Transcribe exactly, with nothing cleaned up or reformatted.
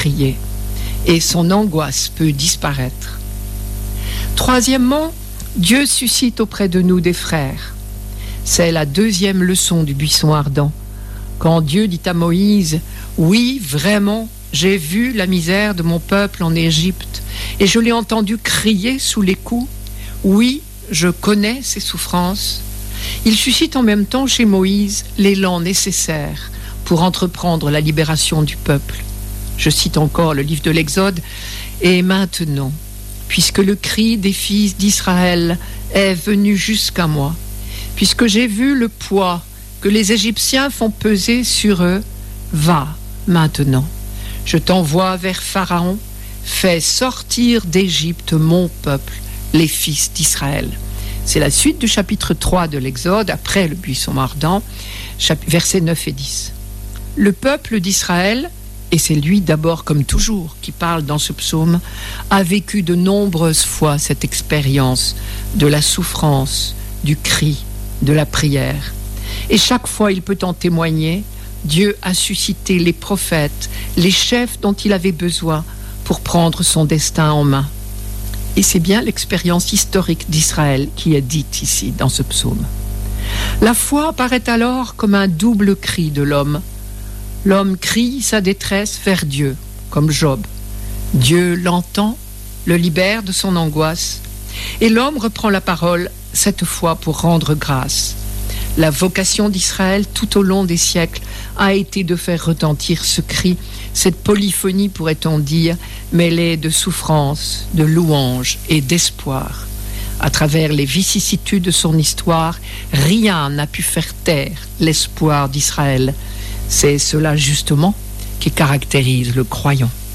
prier et son angoisse peut disparaître. Troisièmement, Dieu suscite auprès de nous des frères. C'est la deuxième leçon du buisson ardent. Quand Dieu dit à Moïse, « Oui, vraiment, j'ai vu la misère de mon peuple en Égypte et je l'ai entendu crier sous les coups. Oui, je connais ses souffrances. » Il suscite en même temps chez Moïse l'élan nécessaire pour entreprendre la libération du peuple. Je cite encore le livre de l'Exode. « Et maintenant, puisque le cri des fils d'Israël est venu jusqu'à moi, puisque j'ai vu le poids que les Égyptiens font peser sur eux, va maintenant. Je t'envoie vers Pharaon, fais sortir d'Égypte mon peuple, les fils d'Israël. » C'est la suite du chapitre trois de l'Exode, après le buisson ardent, versets neuf et dix. Le peuple d'Israël, et c'est lui d'abord comme toujours qui parle dans ce psaume, a vécu de nombreuses fois cette expérience de la souffrance, du cri, de la prière. Et chaque fois il peut en témoigner, Dieu a suscité les prophètes, les chefs dont il avait besoin pour prendre son destin en main. Et c'est bien l'expérience historique d'Israël qui est dite ici dans ce psaume. La foi apparaît alors comme un double cri de l'homme. L'homme crie sa détresse vers Dieu, comme Job. Dieu l'entend, le libère de son angoisse, et l'homme reprend la parole, cette fois pour rendre grâce. La vocation d'Israël tout au long des siècles a été de faire retentir ce cri, cette polyphonie pourrait-on dire, mêlée de souffrance, de louange et d'espoir. À travers les vicissitudes de son histoire, rien n'a pu faire taire l'espoir d'Israël. C'est cela justement qui caractérise le croyant.